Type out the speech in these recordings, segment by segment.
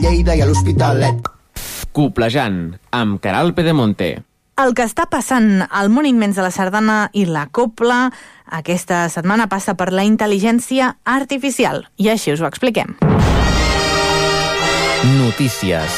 Lleida i a l'Hospitalet. Coplejant, amb Caral Pedemonte. El que està passant al món immens de la sardana i la copla aquesta setmana passa per la intel·ligència artificial. I així us ho expliquem. Notícies.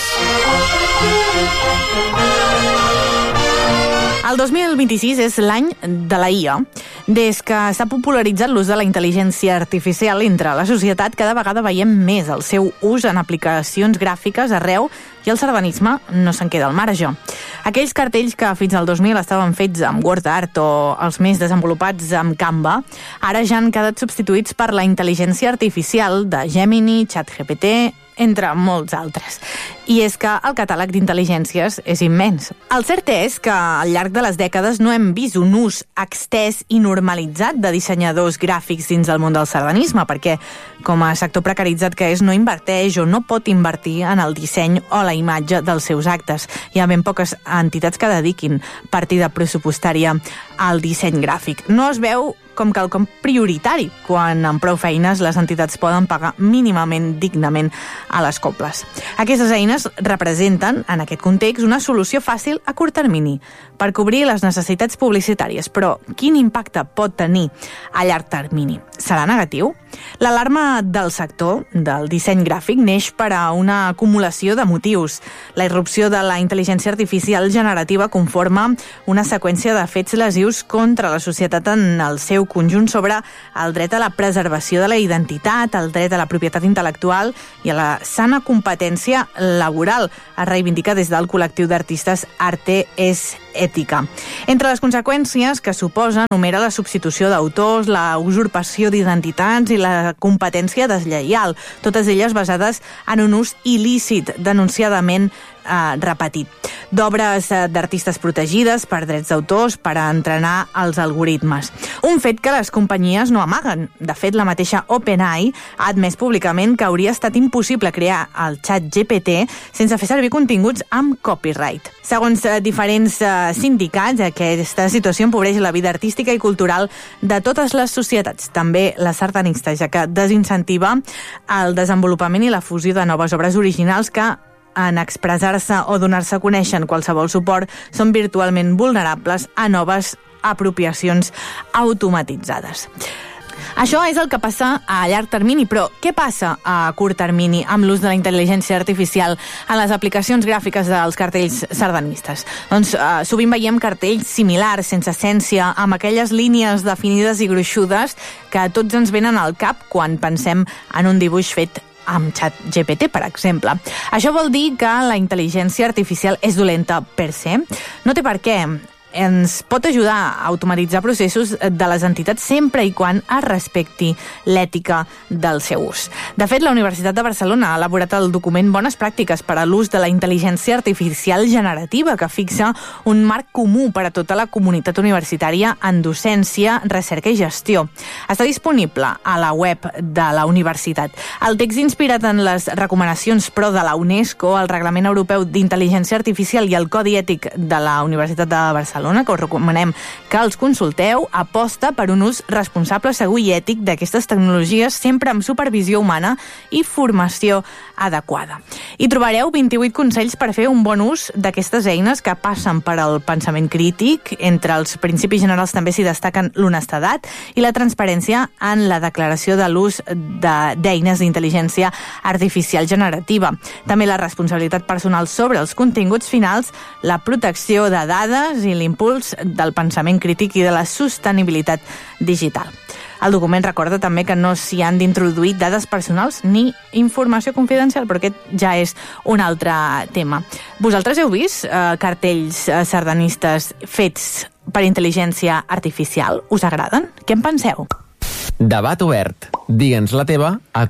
El 2026 és l'any de la IA. Des que s'ha popularitzat l'ús de la intel·ligència artificial entre la societat, cada vegada veiem més el seu ús en aplicacions gràfiques arreu i el sardanisme no se'n queda al marge. Aquells cartells que fins al 2000 estaven fets amb WordArt o els més desenvolupats amb Canva, ara ja han quedat substituïts per la intel·ligència artificial de Gemini, ChatGPT, entre molts altres. I és que el catàleg d'intel·ligències és immens. El cert és que al llarg de les dècades no hem vist un ús extès i normalitzat de dissenyadors gràfics dins del món del sardanisme, perquè com a sector precaritzat que és, no inverteix o no pot invertir en el disseny o la imatge dels seus actes. Hi ha ben poques entitats que dediquin partida pressupostària al disseny gràfic. No es veu com quelcom prioritari, quan amb prou feines les entitats poden pagar mínimament dignament a les coples. Aquestes eines representen, en aquest context, una solució fàcil a curt termini per cobrir les necessitats publicitàries, però quin impacte pot tenir a llarg termini? Serà negatiu? L'alarma del sector del disseny gràfic neix per a una acumulació de motius. La irrupció de la intel·ligència artificial generativa conforma una seqüència de fets lesius contra la societat en el seu conjunt sobre el dret a la preservació de la identitat, el dret a la propietat intel·lectual i a la sana competència laboral, es reivindica des del col·lectiu d'artistes Arte és Ètica. Entre les conseqüències que suposa numera la substitució d'autors, la usurpació d'identitats i la competència deslleial, totes elles basades en un ús il·lícit, denunciadament repetit, d'obres d'artistes protegides per drets d'autors per a entrenar els algoritmes. Un fet que les companyies no amaguen. De fet, la mateixa OpenAI ha admès públicament que hauria estat impossible crear el ChatGPT sense fer servir continguts amb copyright. Segons diferents sindicats, aquesta situació empobreix la vida artística i cultural de totes les societats, també les sardanistes, ja que desincentiva el desenvolupament i la fusió de noves obres originals que en expressar-se o donar-se a conèixer en qualsevol suport són virtualment vulnerables a noves apropiacions automatitzades. Això és el que passa a llarg termini, però què passa a curt termini amb l'ús de la intel·ligència artificial en les aplicacions gràfiques dels cartells sardanistes? Doncs sovint veiem cartells similars, sense essència, amb aquelles línies definides i gruixudes que a tots ens venen al cap quan pensem en un dibuix fet amb ChatGPT, per exemple. Això vol dir que la intel·ligència artificial és dolenta per se? No té per què. Ens pot ajudar a automatitzar processos de les entitats sempre i quan es respecti l'ètica del seu ús. De fet, la Universitat de Barcelona ha elaborat el document Bones pràctiques per a l'ús de la intel·ligència artificial generativa, que fixa un marc comú per a tota la comunitat universitària en docència, recerca i gestió. Està disponible a la web de la universitat. El text inspirat en les recomanacions pro de la UNESCO, el Reglament Europeu d'Intel·ligència Artificial i el Codi Ètic de la Universitat de Barcelona, que us recomanem que els consulteu, aposta per un ús responsable, segur i ètic d'aquestes tecnologies, sempre amb supervisió humana i formació adequada. Hi trobareu 28 consells per fer un bon ús d'aquestes eines que passen per al pensament crític. Entre els principis generals també s'hi destaquen l'honestedat i la transparència en la declaració de l'ús d'eines d'intel·ligència artificial generativa. També la responsabilitat personal sobre els continguts finals, la protecció de dades i l'impuls del pensament crític i de la sostenibilitat digital. El document recorda també que no s'hi han d'introduir dades personals ni informació confidencial, però aquest ja és un altre tema. Vosaltres heu vist cartells sardanistes fets per intel·ligència artificial? Us agraden? Què en penseu? Debat obert. Digue'ns la teva a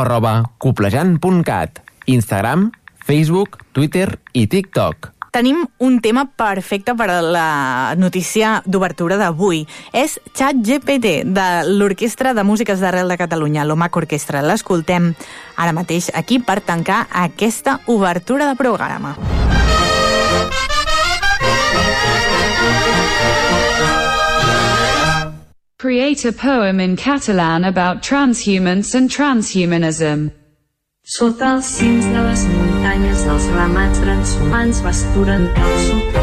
correu@coplejant.cat. Instagram, Facebook, Twitter i TikTok. Tenim un tema perfecte per a la notícia d'obertura d'avui. És ChatGPT, de l'Orquestra de Músiques d'Arrel de Catalunya, l'OMAC Orquestra. L'escoltem ara mateix aquí per tancar aquesta obertura de programa. Create a poem in Catalan about transhumance and transhumanism. Sota els cims de les muntanyes dels ramats grans humans pasturen pel sud.